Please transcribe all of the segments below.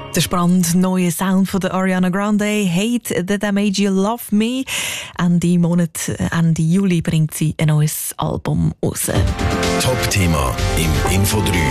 Der brandneue Sound von der Ariana Grande, «Hate That I Made You Love Me». Ende Juli bringt sie ein neues Album raus. Top-Thema im Info 3.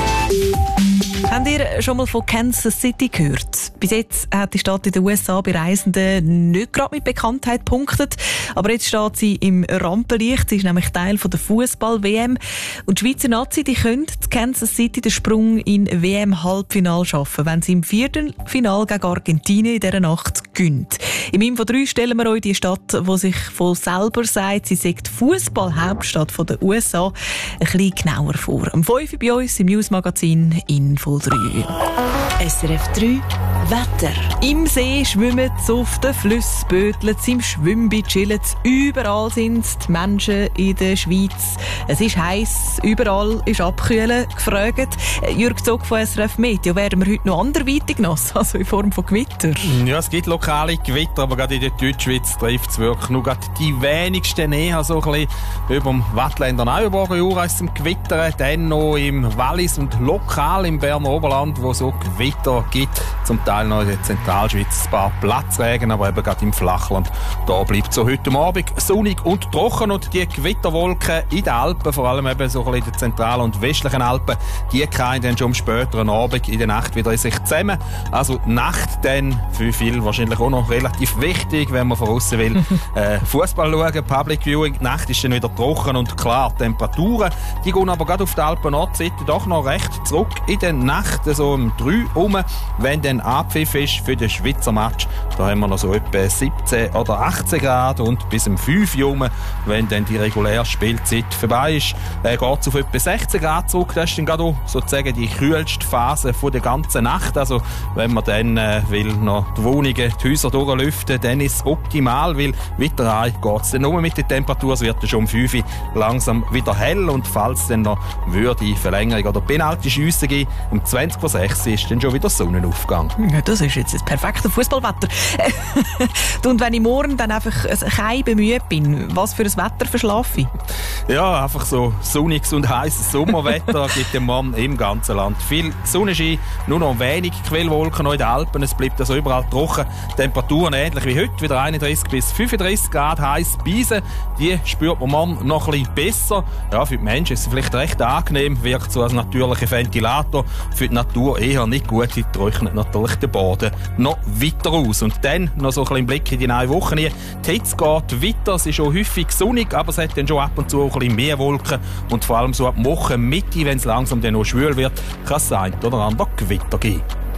Habt ihr schon mal von Kansas City gehört? Bis jetzt hat die Stadt in den USA bei Reisenden nicht gerade mit Bekanntheit gepunktet. Aber jetzt steht sie im Rampenlicht. Sie ist nämlich Teil der Fußball-WM. Und die Schweizer Nazi, die können Kansas City den Sprung in WM-Halbfinale schaffen, wenn sie im Viertelfinale gegen Argentinien in dieser Nacht gönnt. Im Info 3 stellen wir euch die Stadt, die sich von selber sagt, sie sei die Fußball-Hauptstadt der USA, ein bisschen genauer vor. Am 5 Uhr bei uns im Newsmagazin Info 3. SRF 3 Wetter. Im See schwimmen sie, auf den Flüssen böteln sie, im Schwimmbad chillen sie. Überall sind die Menschen in der Schweiz. Es ist heiß, überall ist Abkühlen gefragt. Jürg Zog von SRF Meteo, werden wir heute noch anderweitig nass, also in Form von Gewitter? Ja, es gibt lokale Gewitter, aber gerade in der Deutschschweiz trifft es wirklich nur gerade die wenigsten näher, so ein bisschen über dem Wattländer Neuenburger Jura ist zum Gewittern, dann noch im Wallis und lokal im Berner Oberland, wo so Gewitter gibt, zum Teil noch in der Zentralschweiz ein paar Platzregen, aber eben gerade im Flachland. Da bleibt so heute Abend sonnig und trocken und die Gewitterwolken in den Alpen, vor allem eben so ein bisschen in den zentralen und westlichen Alpen, die kommen dann schon am späteren Abend in der Nacht wieder in sich zusammen. Also Nacht dann für viele wahrscheinlich auch noch relativ wichtig, wenn man von außen will. Fußball schauen, Public Viewing, die Nacht ist dann wieder trocken und klar. Temperaturen, die gehen aber gerade auf der Alpen-Nordseite doch noch recht zurück in der Nacht, so um 3 Uhr, wenn dann Abpfiff ist für den Schweizer Match. Da haben wir noch so etwa 17 oder 18 Grad und bis um 5 Uhr, wenn dann die reguläre Spielzeit vorbei ist, geht es auf etwa 16 Grad zurück. Das ist dann gerade auch sozusagen die kühlste Phase von der ganzen Nacht. Also wenn man dann will noch die Wohnungen, die Häuser durchlüften, dann ist es optimal, weil weiter rein geht es dann nur mit der Temperatur. Es wird dann schon um 5 Uhr langsam wieder hell und falls dann noch würde Verlängerung oder Penalty-Schüsse geben, um 20 vor 6 ist dann schon wieder Sonnenaufgang. Ja, das ist jetzt das perfekte Fußballwetter. Und wenn ich morgen dann einfach kein bemüht bin, was für ein Wetter verschlafe ich? Ja, einfach so sonniges und heißes Sommerwetter gibt dem Mann im ganzen Land. Viel Sonnenschein, nur noch wenig Quellwolken noch in den Alpen. Es bleibt also überall trocken. Temperaturen ähnlich wie heute, wieder 31 bis 35 Grad heiß. Beisen, die spürt man noch ein bisschen besser. Ja, für die Menschen ist es vielleicht recht angenehm, wirkt so als natürlicher Ventilator. Für die Natur eher nicht gut, sie trocknet natürlich den Boden noch weiter aus. Und dann noch so ein bisschen Blick in die neue Woche. Die Hitze geht weiter, es ist schon häufig sonnig, aber es hat dann schon ab und zu auch ein bisschen mehr Wolken. Und vor allem so ab Wochenmitte, wenn es langsam dann noch schwül wird, kann es ein oder andere Gewitter geben.